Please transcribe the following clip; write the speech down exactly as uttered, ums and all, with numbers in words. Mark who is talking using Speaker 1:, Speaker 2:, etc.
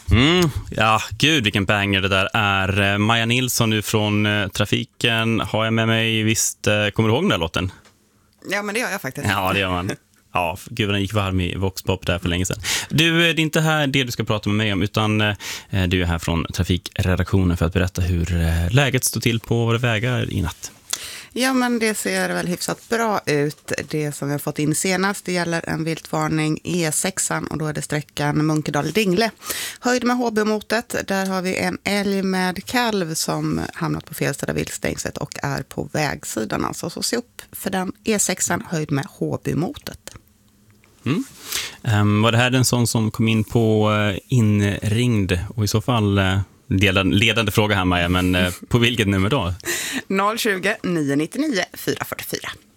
Speaker 1: Mm, ja, gud vilken banger det där är. Maja Nilsson nu från eh, Trafiken har jag med mig. Visst, eh, kommer du ihåg den där låten?
Speaker 2: Ja, men det gör jag faktiskt.
Speaker 1: Ja, det gör man. Ja, gud, den gick varm i Voxpop där för länge sedan. Du, det är inte här det du ska prata med mig om, utan eh, du är här från Trafikredaktionen för att berätta hur eh, läget står till på våra vägar i natt.
Speaker 2: Ja, men det ser väl hyfsat bra ut. Det som vi har fått in senast, det gäller en viltvarning E sex och då är det sträckan Munkedal-Dingle. Höjd med H B-motet, där har vi en älg med kalv som hamnat på fel sida viltstängslet och är på vägsidan. Alltså, så se upp för den E sex höjd med H B-motet.
Speaker 1: Mm. Um, var det här en sån som kom in på uh, inringd och i så fall... Uh... Ledande, ledande fråga här, Maja, men eh, på vilket nummer då?
Speaker 2: noll tjugo, nio nio nio, fyra fyra fyra.